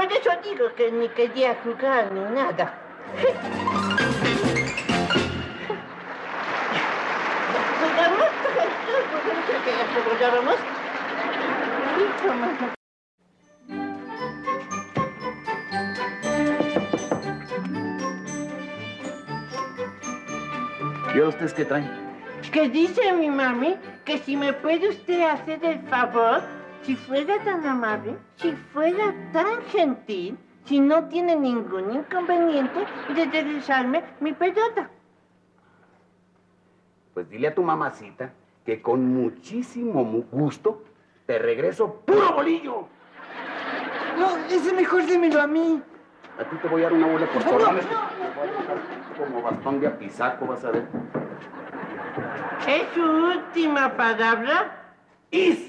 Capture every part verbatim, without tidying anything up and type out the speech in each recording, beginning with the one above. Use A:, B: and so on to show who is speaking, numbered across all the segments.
A: Por eso digo que ni quería jugar ni nada. ¿Jugamos? ¿Jugábamos?
B: ¿Y ahora ustedes qué traen?
A: Que dice mi mami que si me puede usted hacer el favor, si fuera tan amable, si fuera tan gentil, si no tiene ningún inconveniente, de regresarme mi pelota.
B: Pues dile a tu mamacita que con muchísimo gusto te regreso puro bolillo.
A: No, ese mejor démelo a mí.
B: A ti te voy a dar una bola por corrales. Te voy a dejar como bastón de apisaco, vas a ver.
A: ¿Es su última palabra?
B: ¡Is!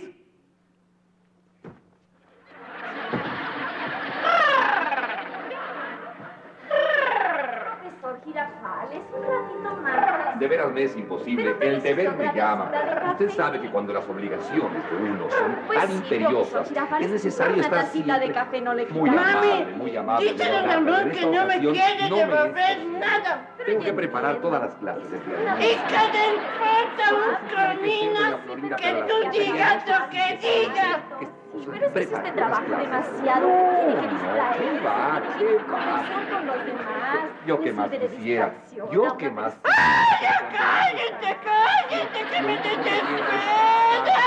C: Profesor Girafales, un ratito más.
D: De veras me es imposible.
C: Pero,
D: El deber me
C: la
D: llama.
C: basura de café.
D: Usted sabe que cuando las obligaciones de uno son
C: Pues
D: tan
C: sí,
D: imperiosas,
C: profesor Girafales,
D: es necesario
C: una
D: estar
C: tacita de
D: siempre
C: café no le quita.
D: muy
A: Mami,
D: amable, muy amable. de
A: dígale a
D: verdad,
A: Ramón
D: pero en
A: que
D: esta
A: no me
D: ocasión
A: quiere
D: no me es
A: devolver
D: posible.
A: nada.
D: Tengo que preparar todas las clases de
A: ¿Y
D: piano.
A: qué le importa un comino que tú digas lo que digas?
C: Pero ese es
D: Prepara
C: este
D: las
C: trabajo
D: clases.
C: demasiado.
D: No,
C: Tiene que
D: no,
C: distraerse.
D: ¿qué va?
C: Tiene
D: ¿Qué
C: que
D: va?
C: conversar con los demás.
D: Yo
C: Un
D: que más
C: sitio de
D: quisiera.
C: distracción,
D: Yo
C: una
D: que más
A: ¡Ay, ya cállate, cállate, que me desespera!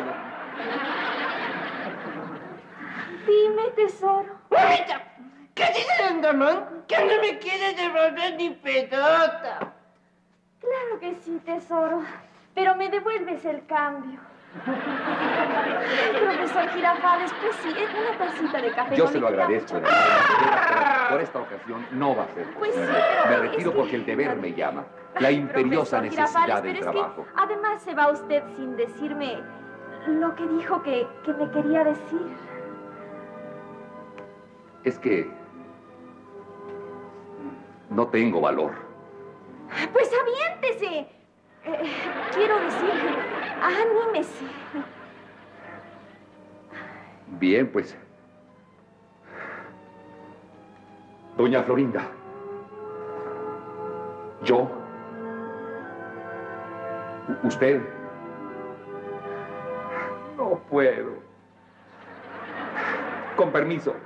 C: Dime, tesoro.
A: ¡Mamita! ¿Qué dice don Ramón? Que no me quiere devolver ni pelota.
C: Claro que sí, tesoro. Pero me devuelves el cambio. Profesor Girafales, pues sí, es una tacita de café.
D: Yo
C: no
D: se
C: le
D: lo
C: quita
D: agradezco,
C: mucho.
D: de verdad, pero por esta ocasión no va a ser
C: Pues sí,
D: posible.
C: pero
D: Me
C: es
D: retiro
C: que-
D: porque el deber me llama. La imperiosa
C: Profesor
D: necesidad
C: Girafales,
D: del
C: pero es
D: trabajo.
C: que además se va usted sin decirme lo que dijo que, que me quería decir.
D: Es que no tengo valor.
C: Pues aviéntese. Eh, quiero decir, anímese.
D: Bien, pues. Doña Florinda. Yo. Usted. No puedo. Con permiso.